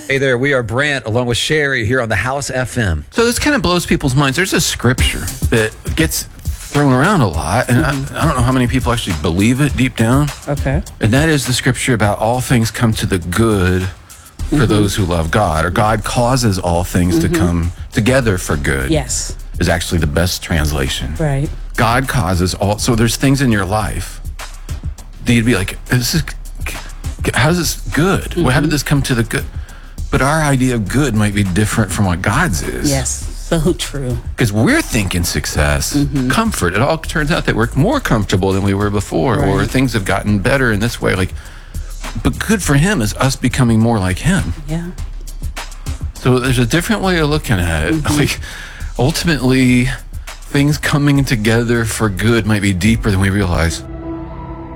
Hey there, we are Brant along with Sherry here on the House FM. So this kind of blows people's minds. There's a scripture that gets thrown around a lot, and I don't know how many people actually believe it deep down. Okay. And that is the scripture about all things come to the good for those who love God, or God causes all things to come together for good. Yes. Is actually the best translation. Right. God causes all. So there's things in your life that you'd be like, how's this good? Well, how did this come to the good? But our idea of good might be different from what God's is. Yes. So true. Because we're thinking success, comfort. It all turns out that we're more comfortable than we were before, or Right. things have gotten better in this way. But good for him is us becoming more like him. Yeah. So there's a different way of looking at it. Ultimately, things coming together for good might be deeper than we realize.